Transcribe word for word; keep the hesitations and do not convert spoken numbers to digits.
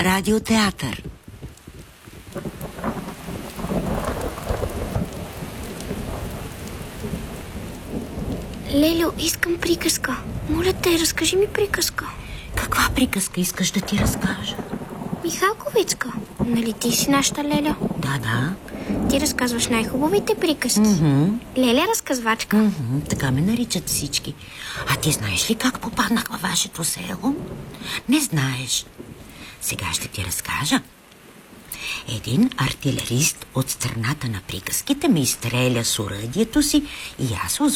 радиотеатър. Лелю, искам приказка. Моля те, разкажи ми приказка. Каква приказка искаш да ти разкажа? Михалковицка. Нали ти си нашата Леля? Да, да. Ти разказваш най-хубавите приказки. Mm-hmm. Леля разказвачка. Mm-hmm. Така ме наричат всички. А ти знаеш ли как попаднах във вашето село? Не знаеш. Сега ще ти разкажа. Един артилерист от страната на приказките ме изстреля с оръдието си и аз